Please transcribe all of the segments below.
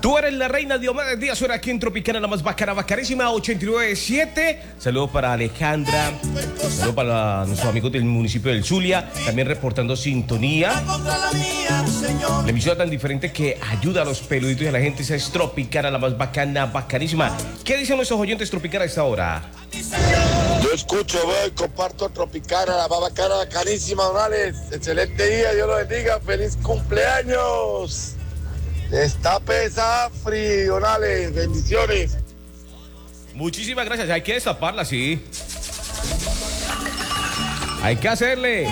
Tú eres la reina Diomedes Díaz, ahora aquí en Tropicana, la más bacana, bacanísima, 89.7. Saludos para Alejandra, saludos para nuestros amigos del municipio del Zulia, también reportando sintonía. La emisora tan diferente que ayuda a los peluditos y a la gente, esa es Tropicana, la más bacana, bacanísima. ¿Qué dicen nuestros oyentes Tropicana a esta hora? Yo escucho, veo y comparto Tropicana, la más bacana, bacanísima, Donales. Excelente día, Dios lo bendiga, feliz cumpleaños. Destape esa Donales, bendiciones. Muchísimas gracias, hay que destaparla, sí. Hay que hacerle.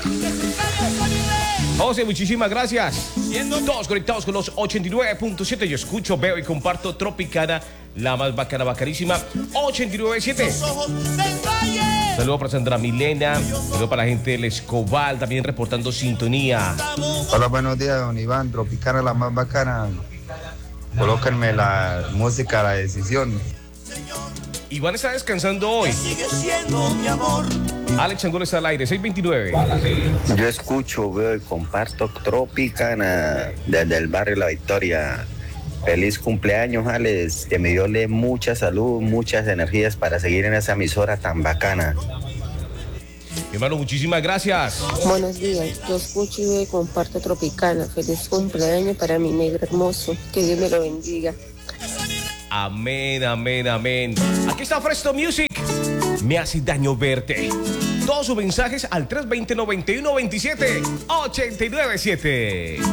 José, muchísimas gracias. Todos conectados con los 89.7. Yo escucho, veo y comparto Tropicana, la más bacana, bacanísima, 89.7. Saludos para Sandra Milena, saludos para la gente del Escobal, también reportando sintonía. Hola, buenos días, don Iván. Tropicana, la más bacana. Colóquenme la música, la decisión. Iván está descansando hoy. Alex Angol está al aire, 629. Yo escucho, veo y comparto Tropicana desde el barrio La Victoria. Feliz cumpleaños, Alex. Que me Dios le mucha salud, muchas energías para seguir en esa emisora tan bacana. Hermano, muchísimas gracias. Buenos días, yo escucho y veo y comparto Tropicana. Feliz cumpleaños para mi negro hermoso. Que Dios me lo bendiga. Amén, amén, amén. Aquí está Fresto Music. Me hace daño verte. Todos sus mensajes al 320-9127 897.